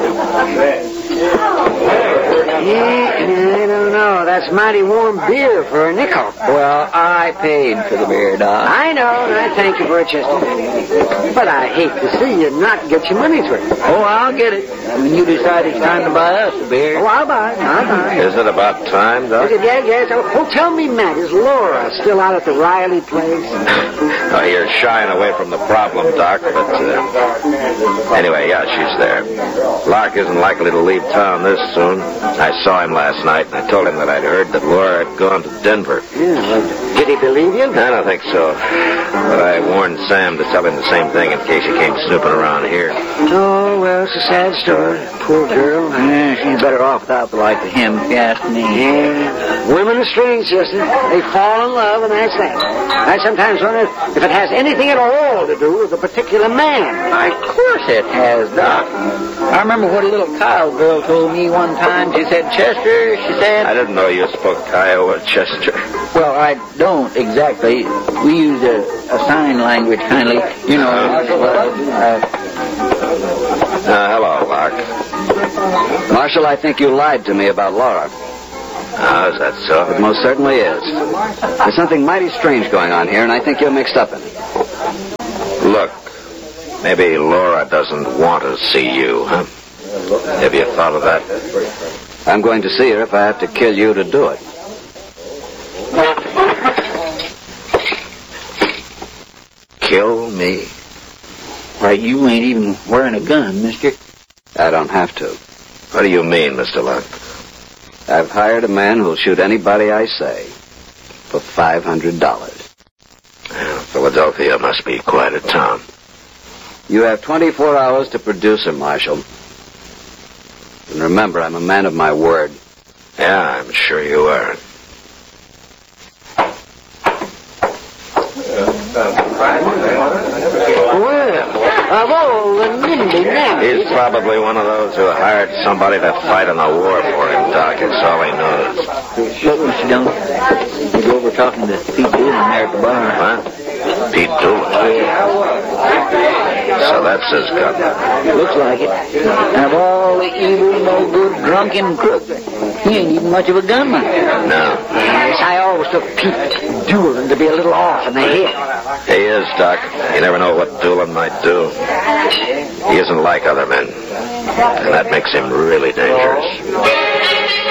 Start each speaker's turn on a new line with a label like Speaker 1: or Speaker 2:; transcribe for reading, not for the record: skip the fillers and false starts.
Speaker 1: Yeah, I don't know. That's mighty warm beer for a nickel.
Speaker 2: Well, I paid for the beer, Doc.
Speaker 1: I know, and I thank you for it, Chester. But I hate to see you not get your money's worth.
Speaker 2: Oh, I'll get it. When you decide it's time to buy us a beer.
Speaker 1: Oh, I'll buy it. I'll buy it.
Speaker 3: Is it about time, Doc?
Speaker 1: Yes. Oh, tell me, Matt, is Laura still out at the Riley place?
Speaker 3: Oh, you're shying away from the problem, Doc, but anyway, yeah, she's there. Lark isn't likely to leave town this soon. I saw him last night, and I told him that I'd heard that Laura had gone to Denver.
Speaker 1: Yeah, well, did he believe you?
Speaker 3: I don't think so. But I warned Sam to tell him the same thing in case he came snooping around here.
Speaker 1: Oh, well, it's a sad story. Poor girl.
Speaker 2: Yeah, she's better off without the like of him, if you ask me.
Speaker 1: Yeah. Women are strange, Chester. They fall in love, and that's that. I sometimes wonder if it has anything at all to do with a particular man.
Speaker 2: Of course it has, Doc. I remember what a little Kyle girl told me one time. She said, Chester, she said...
Speaker 3: I didn't know you spoke Kiowa, Chester.
Speaker 2: Well, I don't exactly. We use a sign language, kindly. You know.
Speaker 3: Hello, Lark.
Speaker 4: Marshal, I think you lied to me about Laura.
Speaker 3: Is that so?
Speaker 4: It most certainly is. There's something mighty strange going on here, and I think you're mixed up in it.
Speaker 3: Look, maybe Laura doesn't want to see you, huh? Have you thought of that?
Speaker 4: I'm going to see her if I have to kill you to do it.
Speaker 3: Kill me?
Speaker 2: Why, you ain't even wearing a gun, mister.
Speaker 4: I don't have to.
Speaker 3: What do you mean, Mr. Lark?
Speaker 4: I've hired a man who'll shoot anybody I say for $500.
Speaker 3: Philadelphia must be quite a town.
Speaker 4: You have 24 hours to produce her, Marshal. And remember, I'm a man of my word.
Speaker 3: Yeah, I'm sure you are. He's probably one of those who hired somebody to fight in the war for him, Doc. It's all he knows.
Speaker 2: Look, Mr. Dillon, we go over talking to Pete Doolin there at the bar.
Speaker 3: What? Pete Doolin? So that's his gun.
Speaker 2: Looks like it. And of all the evil, no good, drunken crook, he ain't even much of a gunman.
Speaker 3: No.
Speaker 1: Yes, I always took Pete Doolin to be a little off in the head.
Speaker 3: He is, Doc. You never know what Doolin might do. He isn't like other men. And that makes him really dangerous.